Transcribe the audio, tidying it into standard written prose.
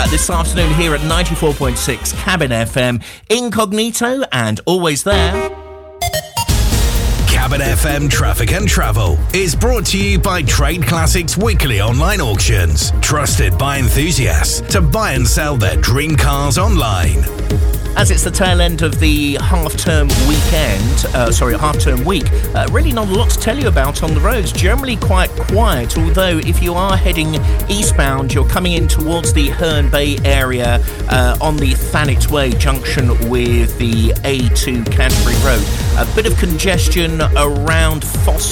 this afternoon here at 94.6 Cabin FM, incognito and always there. Cabin FM Traffic and Travel is brought to you by Trade Classics Weekly Online Auctions, trusted by enthusiasts to buy and sell their dream cars online. As it's the tail end of the half-term week, really not a lot to tell you about on the roads. Generally quite quiet, although if you are heading eastbound, you're coming in towards the Herne Bay area on the Thanet Way junction with the A2 Canterbury Road. A bit of congestion around Foss